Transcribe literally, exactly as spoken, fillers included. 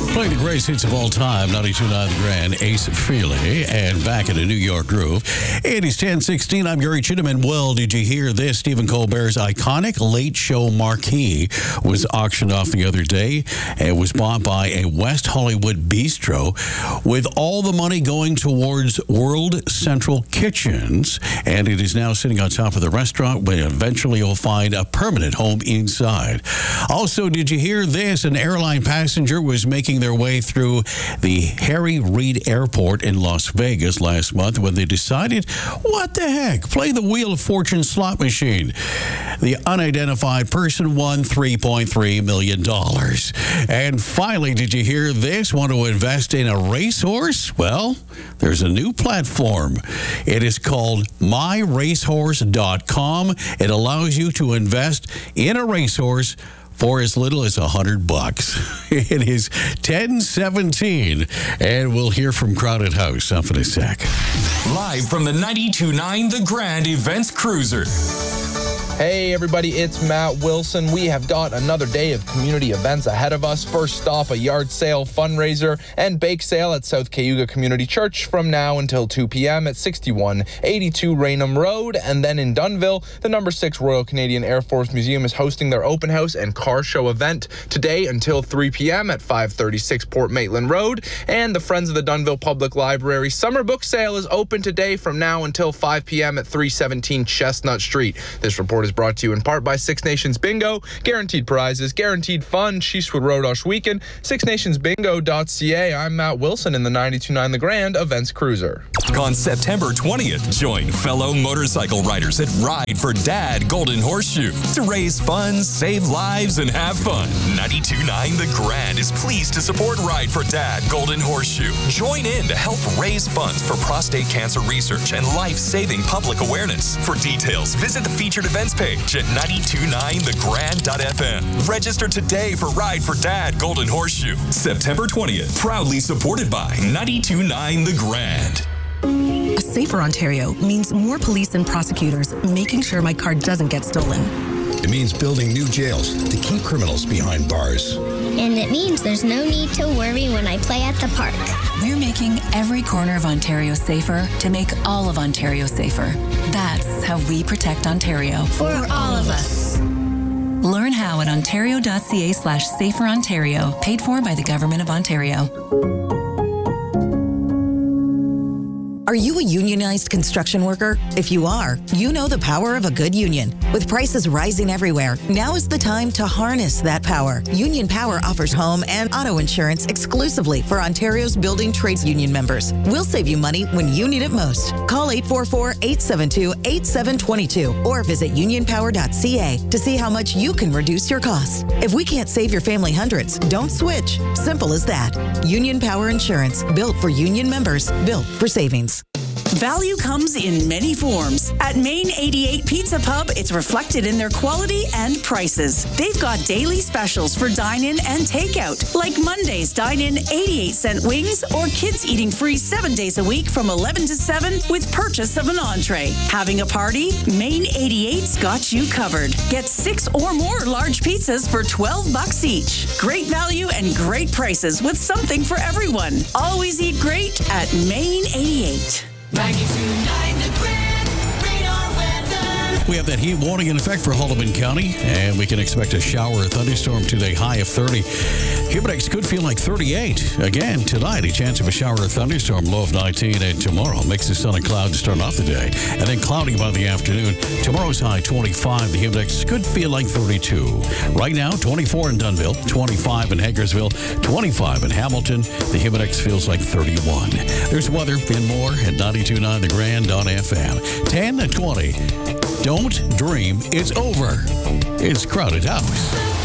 Playing the greatest hits of all time, ninety-two point nine The Grand, Ace Frehley, and back in a New York groove. It is ten sixteen. I'm Gary Chittiman. Well, did you hear this? Stephen Colbert's iconic Late Show marquee was auctioned off the other day. It was bought by a West Hollywood bistro with all the money going towards World Central Kitchens, and it is now sitting on top of the restaurant where eventually you'll find a permanent home inside. Also, did you hear this? An airline passenger was making their way through the Harry Reid Airport in Las Vegas last month when they decided, what the heck, play the Wheel of Fortune slot machine. The unidentified person won three point three million dollars. And finally, did you hear this? Want to invest in a racehorse? Well, there's a new platform. It is called my racehorse dot com. It allows you to invest in a racehorse for as little as a hundred bucks. It is ten seventeen, and we'll hear from Crowded House up in a sec. Live from the ninety-two point nine The Grand Events Cruiser. Hey everybody, it's Matt Wilson. We have got another day of community events ahead of us. First stop, a yard sale, fundraiser, and bake sale at South Cayuga Community Church from now until two p.m. at sixty-one eighty-two Raynham Road. And then in Dunnville, the number six Royal Canadian Air Force Museum is hosting their open house and car show event today until three p.m. at five thirty-six Port Maitland Road. And the Friends of the Dunnville Public Library summer book sale is open today from now until five p.m. at three seventeen Chestnut Street. This report is brought to you in part by Six Nations Bingo. Guaranteed prizes, guaranteed fun. Sheeswood Rodosh Weekend. six nations bingo dot c a. I'm Matt Wilson in the ninety-two point nine The Grand Events Cruiser. On September twentieth, join fellow motorcycle riders at Ride for Dad Golden Horseshoe to raise funds, save lives, and have fun. ninety-two point nine The Grand is pleased to support Ride for Dad Golden Horseshoe. Join in to help raise funds for prostate cancer research and life-saving public awareness. For details, visit the featured events page at ninety-two point nine the grand dot f m. Register today for Ride for Dad Golden Horseshoe. September twentieth, proudly supported by ninety-two point nine The Grand. A safer Ontario means more police and prosecutors making sure my car doesn't get stolen. It means building new jails to keep criminals behind bars. And it means there's no need to worry when I play at the park. We're making every corner of Ontario safer to make all of Ontario safer. That's how we protect Ontario. For all of us. Learn how at ontario dot c a slash safer Ontario, paid for by the Government of Ontario. Are you a unionized construction worker? If you are, you know the power of a good union. With prices rising everywhere, now is the time to harness that power. Union Power offers home and auto insurance exclusively for Ontario's building trades union members. We'll save you money when you need it most. Call eight four four, eight seven two, eight seven two two or visit union power dot c a to see how much you can reduce your costs. If we can't save your family hundreds, don't switch. Simple as that. Union Power Insurance, built for union members, built for savings. Value comes in many forms. At Main eighty-eight Pizza Pub, it's reflected in their quality and prices. They've got daily specials for dine-in and takeout, like Monday's dine-in eighty-eight cent wings or kids eating free seven days a week from eleven to seven with purchase of an entree. Having a party? Main eighty-eight's got you covered. Get six or more large pizzas for twelve bucks each. Great value and great prices with something for everyone. Always eat great at Main eighty-eight. ninety-two point nine The Grand Radar Weather. We have that heat warning in effect for Haldimand County, and we can expect a shower or thunderstorm today, high of thirty. Humidex could feel like thirty-eight. Again, tonight, a chance of a shower or thunderstorm, low of nineteen, and tomorrow, mix of sun and cloud to start off the day, and then cloudy by the afternoon. Tomorrow's high, twenty-five. The Humidex could feel like thirty-two. Right now, twenty-four in Dunnville, twenty-five in Hagersville, twenty-five in Hamilton. The Humidex feels like thirty-one. There's weather and more at ninety-two point nine the grand dot f m. ten to twenty. Don't dream it's over. It's Crowded House.